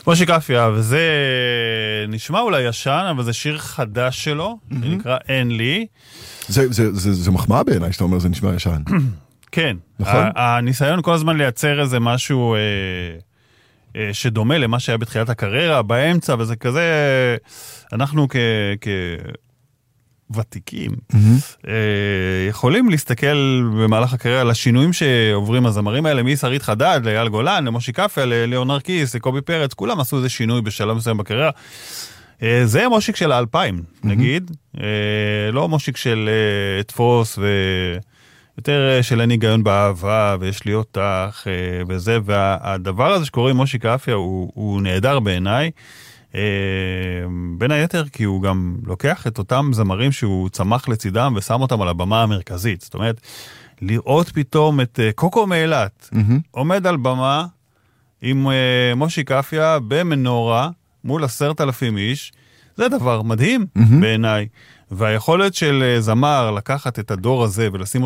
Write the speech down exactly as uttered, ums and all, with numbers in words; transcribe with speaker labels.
Speaker 1: מושיק אפיה, וזה נשמע אולי ישן, אבל זה שיר חדש שלו, שנקרא אין לי.
Speaker 2: זה, זה, זה, זה מחמאה בעיניי, שאתה אומר, זה נשמע ישן.
Speaker 1: כן.
Speaker 2: נכון?
Speaker 1: הניסיון כל הזמן לייצר איזה משהו שדומה למה שהיה בתחילת הקריירה, באמצע, וזה כזה, אנחנו כ... ותיקים, יכולים להסתכל במהלך הקריירה על השינויים שעוברים הזמרים האלה, משרית חדד, לאייל גולן, למושיק אפיה, לליאונר קיס, לקובי פרץ, כולם עשו איזה שינוי בשלב מסוים בקריירה. זה מושיק של האלפיים, נגיד, לא מושיק של תפוס, ויותר של אין היגיון באהבה, ויש לי אותך, וזה, והדבר הזה שקורה עם מושיק אפיה הוא נהדר בעיניי, בין היתר כי הוא גם לוקח את אותם זמרים שהוא צמח לצידם ושם אותם על הבמה המרכזית. זאת אומרת, לראות פתאום את קוקו מאילת עומד על במה עם מושיק אפיה במנורה מול עשרת אלפים איש, זה דבר מדהים בעיניי. והיכולת של זמר לקחת את הדור הזה ולשים